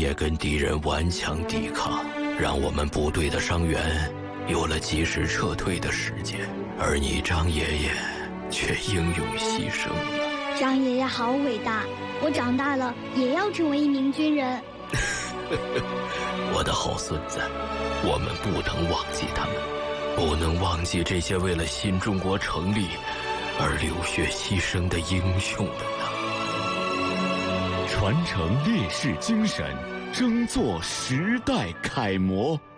爷跟敌人顽强抵抗，让我们部队的伤员有了及时撤退的时间，而你张爷爷却英勇牺牲了。 张爷爷好伟大，我长大了也要成为一名军人。 我的好孙子，我们不能忘记他们，不能忘记这些为了新中国成立而流血牺牲的英雄们呐！ 传承烈士精神，争做时代楷模。